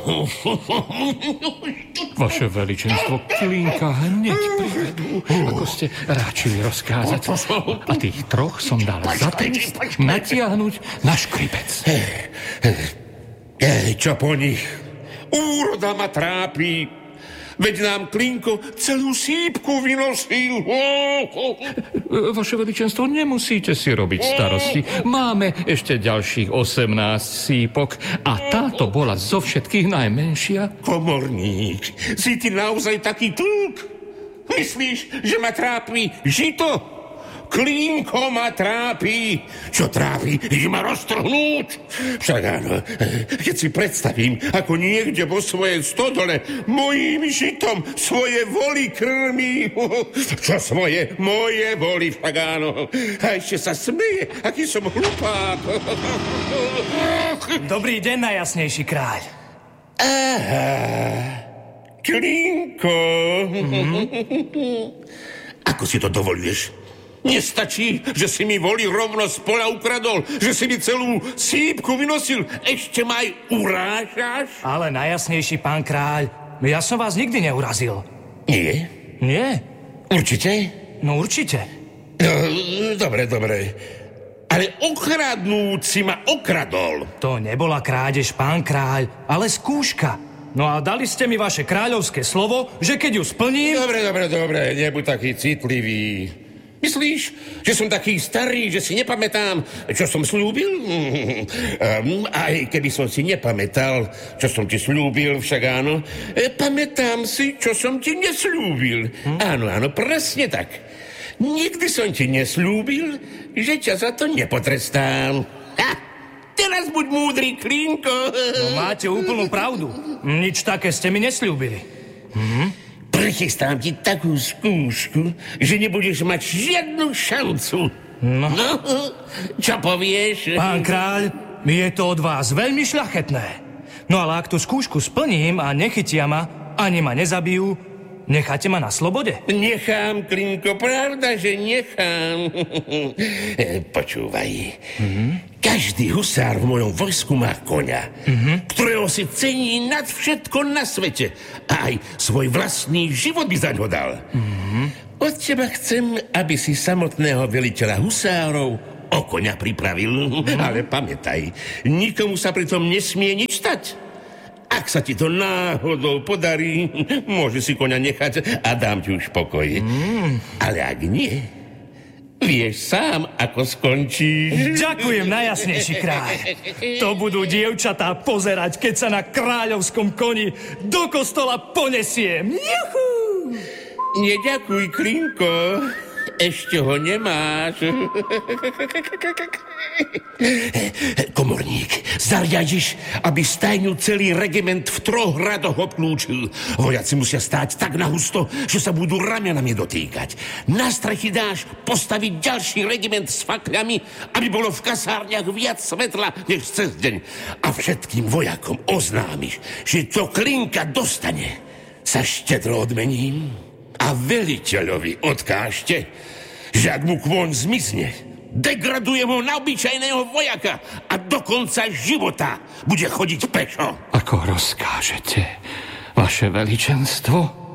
Vaše veličenstvo, Klinka hneď privedú, ako ste ráčili rozkázať. A tých troch som dal za trest natiahnuť na škribec. Čo po nich? Úroda ma trápi. Veď nám Klinko celú sípku vynosil. Vaše veličenstvo, nemusíte si robiť starosti. Máme ešte ďalších 18 sípok a táto bola zo všetkých najmenšia. Komorník, si ty naozaj taký tlk? Myslíš, že ma trápi žito? Klinko ma trápi. Čo trápi? Ide ma roztrhnúť. Však áno, keď si predstavím, ako niekde vo svojej stodole mojím žitom svoje voly krmí. Čo svoje? Moje voly, však áno. A ešte sa smeje, aký som hlupák. Dobrý deň, najjasnejší kráľ. Aha, Klinko. Ako si to dovoluješ? Nestačí, že si mi voly rovno z pola ukradol, že si mi celú sípku vynosil, ešte ma aj urážaš? Ale najjasnejší pán kráľ, ja som vás nikdy neurazil. Nie? Nie? Určite? No určite. No, dobre. Ale okradnúci ma okradol. To nebola krádež, pán kráľ, ale skúška. No a dali ste mi vaše kráľovské slovo, že keď ju splním... Dobre, nebuď taký citlivý. Myslíš, že som taký starý, že si nepamätám, čo som slúbil? Aj keby som si nepamätal, čo som ti slúbil, však áno, pamätám si, čo som ti neslúbil. Áno, presne tak. Nikdy som ti neslúbil, že ťa za to nepotrestám. Teraz buď múdry, Klinko. No máte úplnú pravdu. Nič také ste mi nesľúbili. Prichystám ti takú skúšku, že nebudeš mať žiadnu šancu. No, čo povieš? Pán kráľ, je to od vás veľmi šľachetné. No ale ak tú skúšku splním a nechytia ma, ani ma nezabijú, necháte ma na slobode? Nechám, Klinko, pravda, že nechám. Počúvaj. Každý husár v mojom vojsku má koňa, ktorého si cení nad všetko na svete. A aj svoj vlastný život by zaň ho dal. Od teba chcem, aby si samotného veliteľa husárov o koňa pripravil. Ale pamätaj, nikomu sa pritom nesmie nič stať. Ak sa ti to náhodou podarí, môže si koňa nechať a dám ti už pokoj. Ale ak nie, vieš sám, ako skončíš. Ďakujem, najjasnejší kráľ. To budú dievčatá pozerať, keď sa na kráľovskom koni do kostola ponesiem. Juhu! Neďakuj, Klinko. Ešte ho nemáš. Komorník, zariadiš, aby stajňu celý regiment v 3 radoch obklúčil. Vojaci musia stáť tak nahusto, že sa budú ramienami dotýkať. Na strechy dáš postaviť ďalší regiment s fakľami, aby bolo v kasárniach viac svetla než cez deň. A všetkým vojakom oznámiš, že čo Klinka dostane, sa štedro odmením. A veliteľovi odkážte, že ak mu kôň zmizne, degraduje ho na obyčajného vojaka a do konca života bude chodiť pešo. Ako rozkážete, vaše veličenstvo?